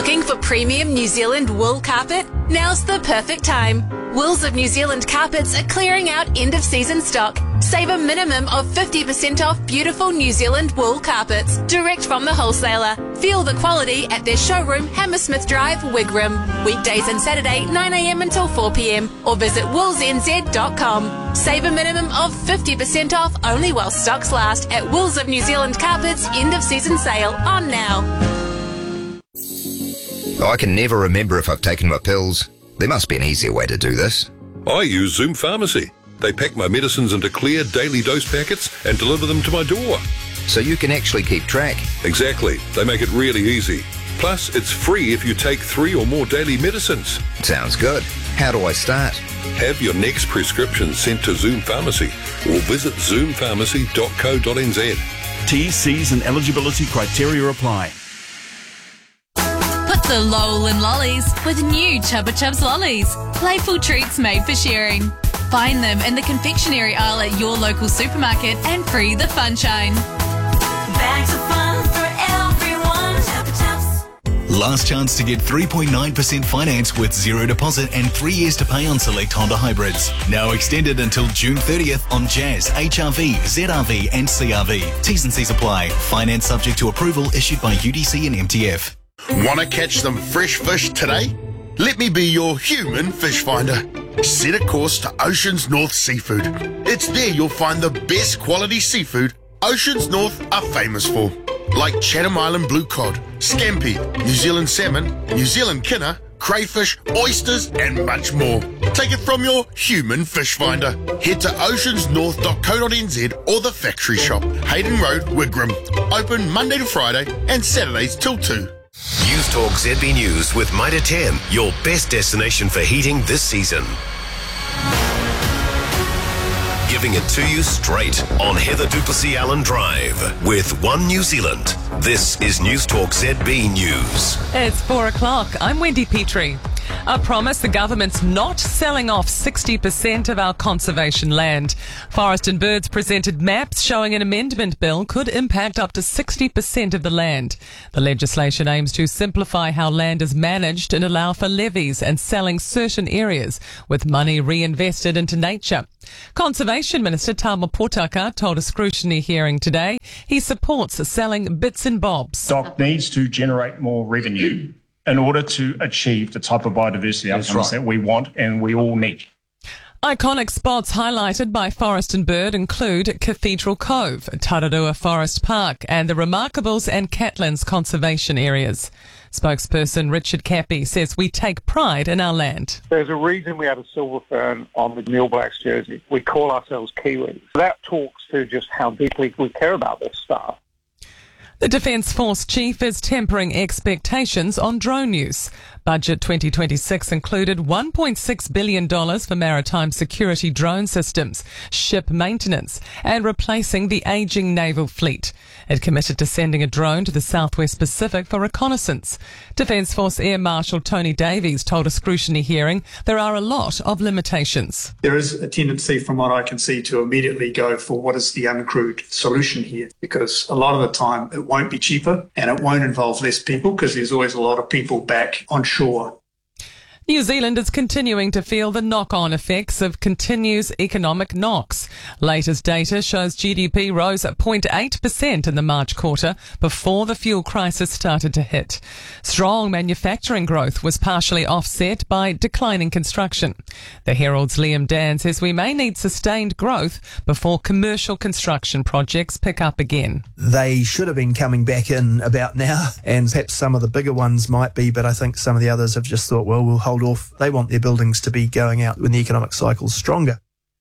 Looking for premium New Zealand wool carpet? Now's the perfect time. Wools of New Zealand Carpets are clearing out end-of-season stock. Save a minimum of 50% off beautiful New Zealand wool carpets, direct from the wholesaler. Feel the quality at their showroom, Hammersmith Drive, Wigram. Weekdays and Saturday, 9am until 4pm, or visit woolsnz.com. Save a minimum of 50% off only while stocks last at Wools of New Zealand Carpets end-of-season sale on now. I can never remember if I've taken my pills. There must be an easier way to do this. I use Zoom Pharmacy. They pack my medicines into clear daily dose packets and deliver them to my door. So you can actually keep track. Exactly. They make it really easy. Plus, it's free if you take 3 or more daily medicines. Sounds good. How do I start? Have your next prescription sent to Zoom Pharmacy or visit zoompharmacy.co.nz. T's, C's and eligibility criteria apply. Put the lol in lollies with new Chubba Chubs lollies. Playful treats made for sharing. Find them in the confectionery aisle at your local supermarket and free the funshine. Bags of fun for everyone. Chubba Chubs. Last chance to get 3.9% finance with zero deposit and 3 years to pay on select Honda hybrids. Now extended until June 30th on Jazz, HRV, ZRV and CRV. T's and C's apply. Finance subject to approval issued by UDC and MTF. Want to catch some fresh fish today? Let me be your human fish finder. Set a course to Oceans North Seafood. It's there you'll find the best quality seafood Oceans North are famous for, like Chatham Island blue cod, scampi, New Zealand salmon, New Zealand kinner, crayfish, oysters and much more. Take it from your human fish finder. Head to oceansnorth.co.nz or the factory shop, Hayden Road, Wigram. Open Monday to Friday and Saturdays till 2. News Talk ZB News with Mitre 10, your best destination for heating this season. Giving it to you straight on Heather Duplessis Allen Drive with One New Zealand. This is News Talk ZB News. It's 4 o'clock. I'm Wendy Petrie. I promise the government's not selling off 60% of our conservation land. Forest and Birds presented maps showing an amendment bill could impact up to 60% of the land. The legislation aims to simplify how land is managed and allow for levies and selling certain areas with money reinvested into nature. Conservation Minister Tama Potaka told a scrutiny hearing today he supports selling bits and bobs. DOC needs to generate more revenue in order to achieve the type of biodiversity outcomes that we want and we all need. Iconic spots highlighted by Forest and Bird include Cathedral Cove, Tararua Forest Park and the Remarkables and Catlins conservation areas. Spokesperson Richard Cappy says we take pride in our land. There's a reason we have a silver fern on the New Blacks jersey. We call ourselves Kiwis. That talks to just how deeply we care about this stuff. The Defence Force Chief is tempering expectations on drone use. Budget 2026 included $1.6 billion for maritime security drone systems, ship maintenance, and replacing the ageing naval fleet. It committed to sending a drone to the Southwest Pacific for reconnaissance. Defence Force Air Marshal Tony Davies told a scrutiny hearing there are a lot of limitations. There is a tendency, from what I can see, to immediately go for what is the uncrewed solution here, because a lot of the time it won't be cheaper and it won't involve less people because there's always a lot of people back on shore. New Zealand is continuing to feel the knock-on effects of continuous economic knocks. Latest data shows GDP rose at 0.8% in the March quarter before the fuel crisis started to hit. Strong manufacturing growth was partially offset by declining construction. The Herald's Liam Dan says we may need sustained growth before commercial construction projects pick up again. They should have been coming back in about now, and perhaps some of the bigger ones might be, but I think some of the others have just thought, well, we'll hold off. They want their buildings to be going out when the economic cycle's stronger.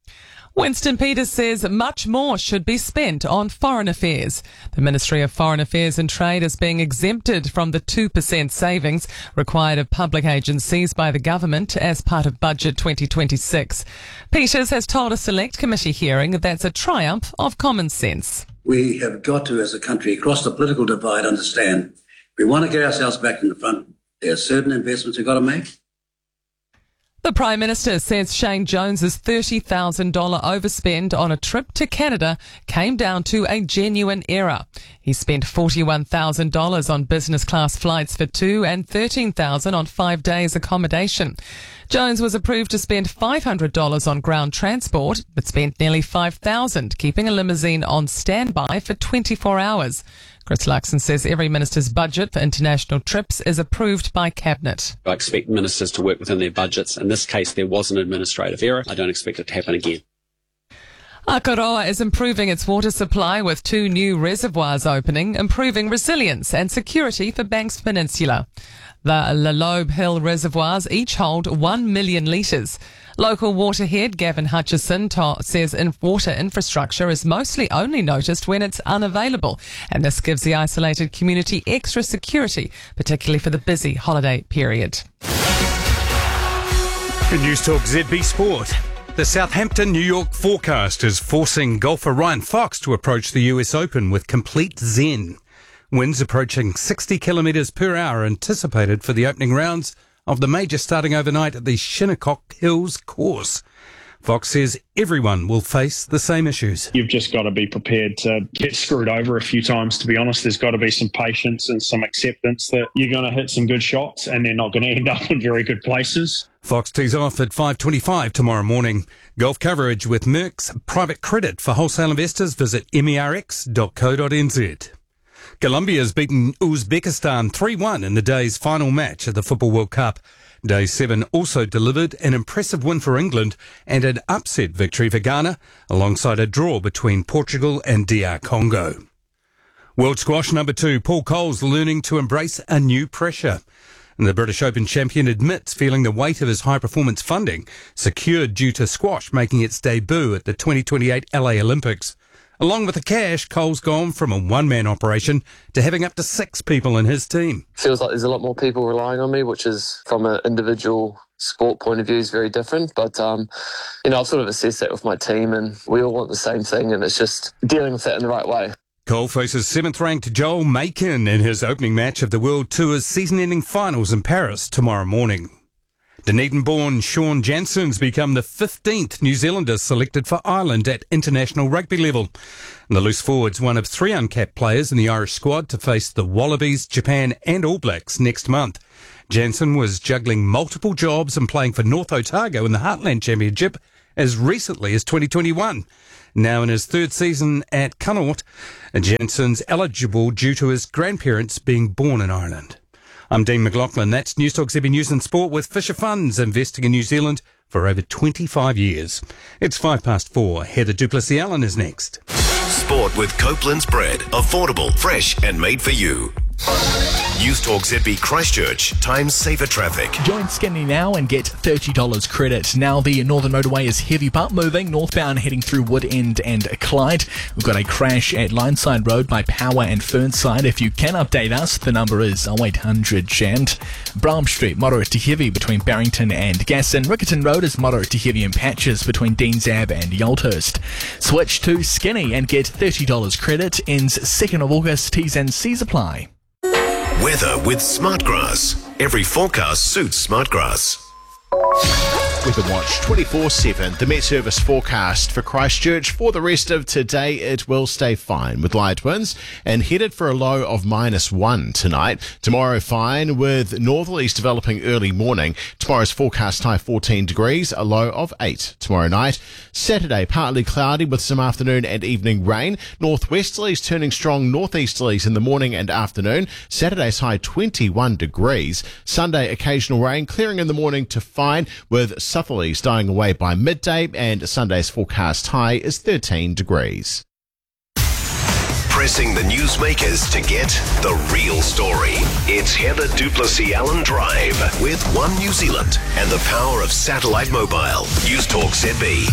Winston Peters says much more should be spent on foreign affairs. The Ministry of Foreign Affairs and Trade is being exempted from the 2% savings required of public agencies by the government as part of Budget 2026. Peters has told a select committee hearing that's a triumph of common sense. We have got to, as a country, across the political divide, understand we want to get ourselves back in the front. There are certain investments we've got to make. The Prime Minister says Shane Jones's $30,000 overspend on a trip to Canada came down to a genuine error. He spent $41,000 on business class flights for 2 and $13,000 on 5 days accommodation. Jones was approved to spend $500 on ground transport, but spent nearly $5,000 keeping a limousine on standby for 24 hours. Chris Luxon says every minister's budget for international trips is approved by Cabinet. I expect ministers to work within their budgets. In this case, there was an administrative error. I don't expect it to happen again. Akaroa is improving its water supply with 2 new reservoirs opening, improving resilience and security for Banks Peninsula. The La Lobe Hill reservoirs each hold 1 million litres. Local waterhead Gavin Hutchison says water infrastructure is mostly only noticed when it's unavailable, and this gives the isolated community extra security, particularly for the busy holiday period. Good News Talk ZB Sport. The Southampton New York forecast is forcing golfer Ryan Fox to approach the US Open with complete zen. Winds approaching 60 kilometres per hour anticipated for the opening rounds of the major starting overnight at the Shinnecock Hills course. Fox says everyone will face the same issues. You've just got to be prepared to get screwed over a few times, to be honest. There's got to be some patience and some acceptance that you're going to hit some good shots and they're not going to end up in very good places. Fox tees off at 5:25 tomorrow morning. Golf coverage with Merck's private credit for wholesale investors. Visit merx.co.nz. Colombia's beaten Uzbekistan 3-1 in the day's final match of the Football World Cup. Day 7 also delivered an impressive win for England and an upset victory for Ghana, alongside a draw between Portugal and DR Congo. World Squash number 2, Paul Cole's learning to embrace a new pressure. And the British Open champion admits feeling the weight of his high-performance funding secured due to squash making its debut at the 2028 LA Olympics. Along with the cash, Cole's gone from a one-man operation to having up to 6 people in his team. Feels like there's a lot more people relying on me, which is, from an individual sport point of view, is very different. But, I've sort of assessed that with my team, and we all want the same thing, and it's just dealing with that in the right way. Cole faces 7th-ranked Joel Makin in his opening match of the World Tour's season-ending finals in Paris tomorrow morning. Dunedin-born Sean Jansen's become the 15th New Zealander selected for Ireland at international rugby level. And the loose forward's one of 3 uncapped players in the Irish squad to face the Wallabies, Japan and All Blacks next month. Jansen was juggling multiple jobs and playing for North Otago in the Heartland Championship as recently as 2021. Now in his 3rd season at Connaught, Jansen's eligible due to his grandparents being born in Ireland. I'm Dean McLaughlin. That's News Talk ZB News and Sport with Fisher Funds, investing in New Zealand for over 25 years. It's 4:05. Heather Duplessis-Allen is next. Sport with Copeland's Bread. Affordable, fresh and made for you. News Talk ZB Christchurch. Times saver traffic. Join Skinny now and get $30 credit. Now the Northern Motorway is heavy but moving, northbound heading through Wood End and Clyde. We've got a crash at Lineside Road by Power and Fernside. If you can update us, the number is 0800 Shand. Bram Street, moderate to heavy between Barrington and Gaston. Rickerton Road is moderate to heavy in patches between Deans Ave and Yolthurst. Switch to Skinny and get $30 credit. Ends 2nd of August. T's and C's apply. Weather with Smartgrass. Every forecast suits Smartgrass. Weather Watch 24/7, the Met Service forecast for Christchurch. For the rest of today, it will stay fine with light winds and headed for a low of -1 tonight. Tomorrow, fine with northerlies developing early morning. Tomorrow's forecast high 14 degrees, a low of 8 tomorrow night. Saturday, partly cloudy with some afternoon and evening rain. Northwesterlies turning strong northeasterlies in the morning and afternoon. Saturday's high 21 degrees. Sunday, occasional rain, clearing in the morning to fine with southerlies dying away by midday, and Sunday's forecast high is 13 degrees. Pressing the newsmakers to get the real story. It's Heather Duplessis-Allen Drive with One New Zealand and the power of satellite mobile. News Talk ZB.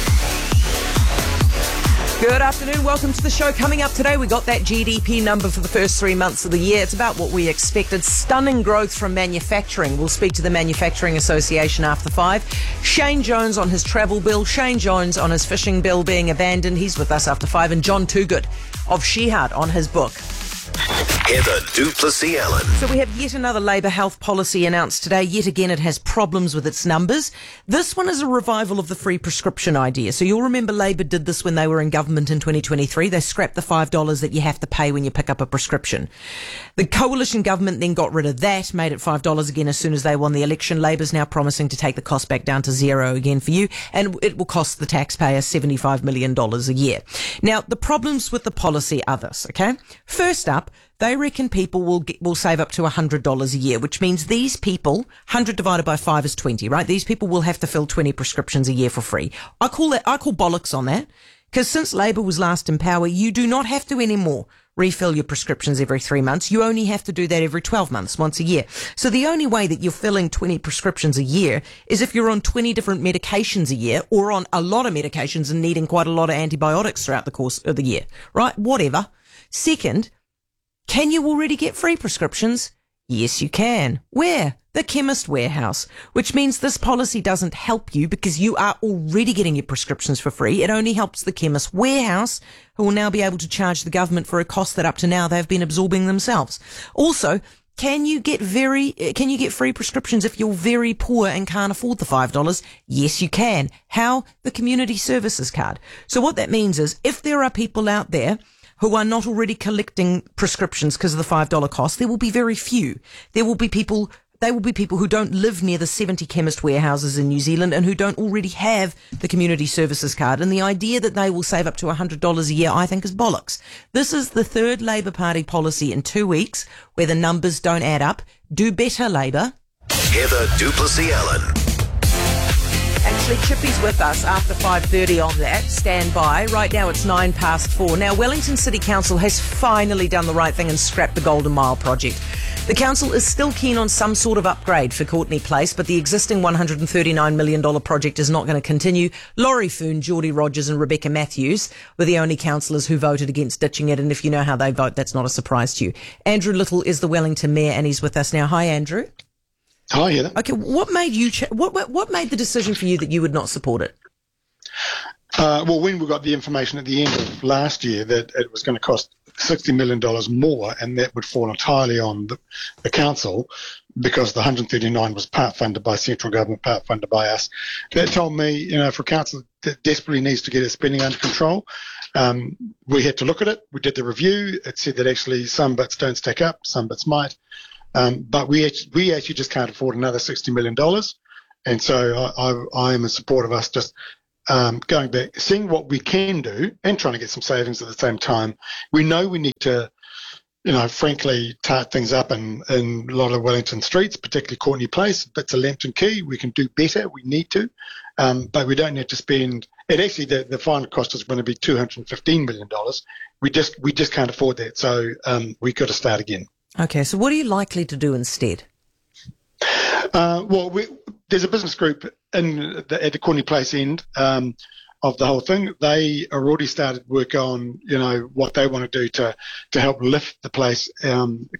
Good afternoon. Welcome to the show. Coming up today, we got that GDP number for the first 3 months of the year. It's about what we expected. Stunning growth from manufacturing. We'll speak to the Manufacturing Association after 5. Shane Jones on his travel bill. Shane Jones on his fishing bill being abandoned. He's with us after 5. And John Toogood of Shehart on his book. Heather Duplessis Allen. So we have yet another Labour health policy announced today. Yet again, it has problems with its numbers. This one is a revival of the free prescription idea. So you'll remember Labour did this when they were in government in 2023. They scrapped the $5 that you have to pay when you pick up a prescription. The coalition government then got rid of that, made it $5 again as soon as they won the election. Labour's now promising to take the cost back down to $0 again for you, and it will cost the taxpayer $75 million a year. Now, the problems with the policy are this, okay? First up, they reckon people will save up to $100 a year, which means these people, 100 divided by 5 is 20, right? These people will have to fill 20 prescriptions a year for free. I call bollocks on that, because since Labour was last in power, you do not have to anymore refill your prescriptions every 3 months. You only have to do that every 12 months, once a year. So the only way that you're filling 20 prescriptions a year is if you're on 20 different medications a year, or on a lot of medications and needing quite a lot of antibiotics throughout the course of the year, right? Whatever. Second, can you already get free prescriptions? Yes, you can. Where? The Chemist Warehouse, which means this policy doesn't help you because you are already getting your prescriptions for free. It only helps the Chemist Warehouse, who will now be able to charge the government for a cost that up to now they've been absorbing themselves. Also, can you get free prescriptions if you're very poor and can't afford the $5? Yes, you can. How? The Community Services Card. So what that means is, if there are people out there who are not already collecting prescriptions because of the $5 cost, there will be very few. They will be people who don't live near the 70 chemist warehouses in New Zealand and who don't already have the Community Services Card. And the idea that they will save up to $100 a year, I think, is bollocks. This is the third Labour Party policy in 2 weeks where the numbers don't add up. Do better, Labour. Heather Duplessis Allen. Actually, Chippy's with us after 5:30 on that. Stand by. Right now it's 4:09. Now, Wellington City Council has finally done the right thing and scrapped the Golden Mile project. The council is still keen on some sort of upgrade for Courtenay Place, but the existing $139 million project is not going to continue. Laurie Foon, Geordie Rogers and Rebecca Matthews were the only councillors who voted against ditching it, and if you know how they vote, that's not a surprise to you. Andrew Little is the Wellington Mayor, and he's with us now. Hi, Andrew. Hi, Heather. Okay, what made you what made the decision for you that you would not support it? Well, when we got the information at the end of last year that it was going to cost $60 million more, and that would fall entirely on the council, because the 139 was part funded by central government, part funded by us. That told me, for a council that desperately needs to get its spending under control, we had to look at it. We did the review. It said that actually some bits don't stack up, some bits might. But we actually just can't afford another $60 million. And so I am in support of us just going back, seeing what we can do and trying to get some savings at the same time. We know we need to, frankly, tart things up in a lot of Wellington streets, particularly Courtenay Place, bits of Lambton Quay. We can do better. We need to. But we don't need to spend it. Actually, the final cost is going to be $215 million. We just can't afford that. So we got to start again. Okay, so what are you likely to do instead? There's a business group at the Courtenay Place end of the whole thing. They are already started work on, what they want to do to help lift the place